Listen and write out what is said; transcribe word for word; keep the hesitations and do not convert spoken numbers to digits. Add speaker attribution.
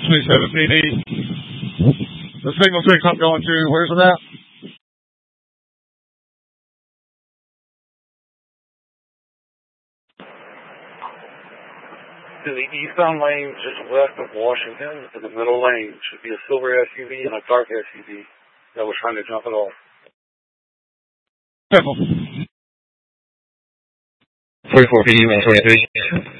Speaker 1: twenty-seven P D. The signal picks up going to, where's it at?
Speaker 2: To the eastbound lane just west of Washington, in the middle lane, should be a silver S U V and a dark S U V that was trying to jump it off.
Speaker 1: Careful.
Speaker 3: forty-four P D, one twenty-three.